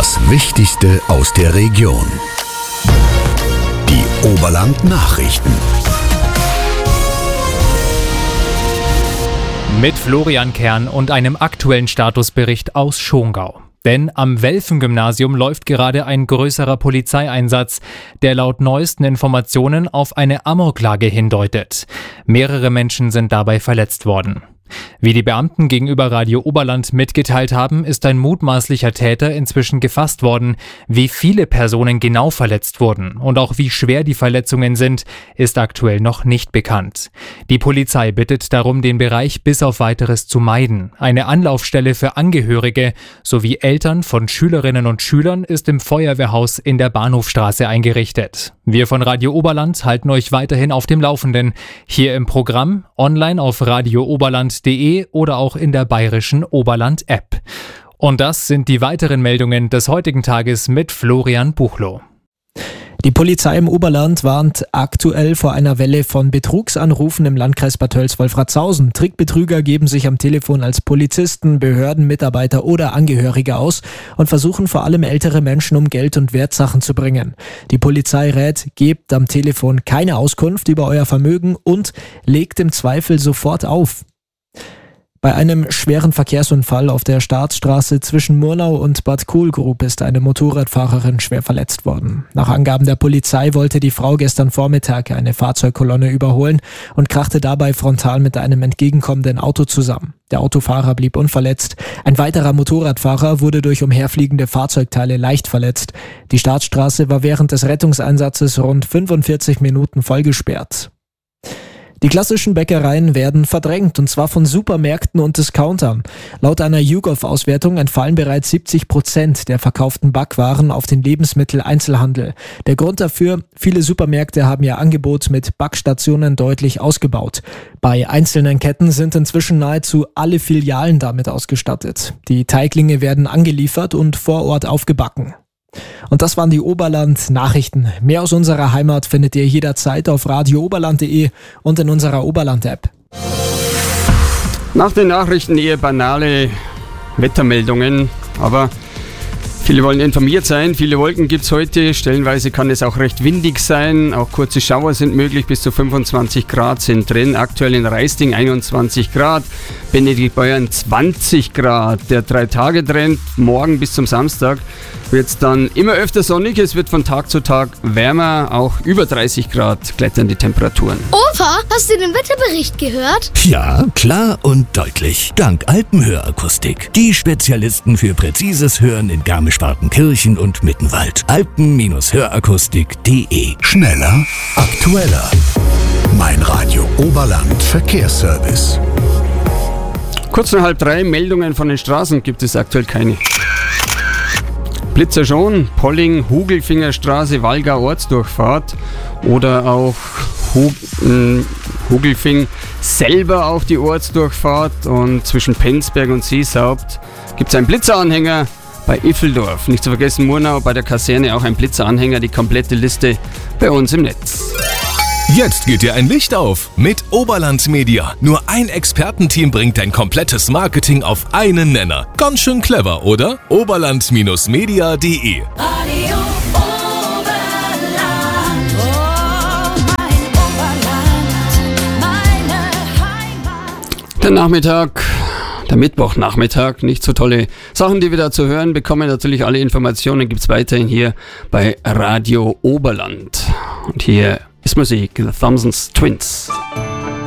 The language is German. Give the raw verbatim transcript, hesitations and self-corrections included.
Das Wichtigste aus der Region. Die Oberland-Nachrichten. Mit Florian Kern und einem aktuellen Statusbericht aus Schongau. Denn am Welfen-Gymnasium läuft gerade ein größerer Polizeieinsatz, der laut neuesten Informationen auf eine Amoklage hindeutet. Mehrere Menschen sind dabei verletzt worden. Wie die Beamten gegenüber Radio Oberland mitgeteilt haben, ist ein mutmaßlicher Täter inzwischen gefasst worden. Wie viele Personen genau verletzt wurden und auch wie schwer die Verletzungen sind, ist aktuell noch nicht bekannt. Die Polizei bittet darum, den Bereich bis auf Weiteres zu meiden. Eine Anlaufstelle für Angehörige sowie Eltern von Schülerinnen und Schülern ist im Feuerwehrhaus in der Bahnhofstraße eingerichtet. Wir von Radio Oberland halten euch weiterhin auf dem Laufenden. Hier im Programm, online auf radio oberland punkt de oder auch in der bayerischen Oberland-App. Und das sind die weiteren Meldungen des heutigen Tages mit Florian Buchloh. Die Polizei im Oberland warnt aktuell vor einer Welle von Betrugsanrufen im Landkreis Bad Tölz-Wolfratshausen. Trickbetrüger geben sich am Telefon als Polizisten, Behördenmitarbeiter oder Angehörige aus und versuchen vor allem ältere Menschen um Geld und Wertsachen zu bringen. Die Polizei rät, gebt am Telefon keine Auskunft über euer Vermögen und legt im Zweifel sofort auf. Bei einem schweren Verkehrsunfall auf der Staatsstraße zwischen Murnau und Bad Kohlgrub ist eine Motorradfahrerin schwer verletzt worden. Nach Angaben der Polizei wollte die Frau gestern Vormittag eine Fahrzeugkolonne überholen und krachte dabei frontal mit einem entgegenkommenden Auto zusammen. Der Autofahrer blieb unverletzt. Ein weiterer Motorradfahrer wurde durch umherfliegende Fahrzeugteile leicht verletzt. Die Staatsstraße war während des Rettungseinsatzes rund fünfundvierzig Minuten vollgesperrt. Die klassischen Bäckereien werden verdrängt, und zwar von Supermärkten und Discountern. Laut einer YouGov-Auswertung entfallen bereits siebzig Prozent der verkauften Backwaren auf den Lebensmitteleinzelhandel. Der Grund dafür: viele Supermärkte haben ihr Angebot mit Backstationen deutlich ausgebaut. Bei einzelnen Ketten sind inzwischen nahezu alle Filialen damit ausgestattet. Die Teiglinge werden angeliefert und vor Ort aufgebacken. Und das waren die Oberland-Nachrichten. Mehr aus unserer Heimat findet ihr jederzeit auf radio oberland punkt de und in unserer Oberland-App. Nach den Nachrichten eher banale Wettermeldungen, aber viele wollen informiert sein. Viele Wolken gibt es heute. Stellenweise kann es auch recht windig sein. Auch kurze Schauer sind möglich. Bis zu fünfundzwanzig Grad sind drin. Aktuell in Raisting einundzwanzig Grad. Benediktbeuern zwanzig Grad. Der Drei-Tage-Trend morgen bis zum Samstag wird es dann immer öfter sonnig. Es wird von Tag zu Tag wärmer. Auch über dreißig Grad klettern die Temperaturen. Opa, hast du den Wetterbericht gehört? Ja, klar und deutlich. Dank Alpenhörakustik. Die Spezialisten für präzises Hören in Garmisch-Partenkirchen und Mittenwald. alpen hörakustik punkt de. Schneller, aktueller. Mein Radio Oberland Verkehrsservice. Kurz nach halb drei, Meldungen von den Straßen gibt es aktuell keine. Blitzer schon, Polling, Hugelfingerstraße, Wallgau Ortsdurchfahrt oder auch Hug, äh, Hugelfing selber auf die Ortsdurchfahrt, und zwischen Penzberg und Seeshaupt gibt es einen Blitzeranhänger. Bei Iffeldorf, nicht zu vergessen Murnau, bei der Kaserne auch ein Blitzeranhänger. Die komplette Liste bei uns im Netz. Jetzt geht dir ein Licht auf mit Oberland Media. Nur ein Expertenteam bringt dein komplettes Marketing auf einen Nenner. Ganz schön clever, oder? oberland Media punkt de. Radio Oberland, oh mein Oberland, meine Heimat. Der Nachmittag, der Mittwochnachmittag, nicht so tolle Sachen, die wir da zu hören bekommen. Natürlich alle Informationen gibt es weiterhin hier bei Radio Oberland. Und hier ist Musik, The Thompsons Twins.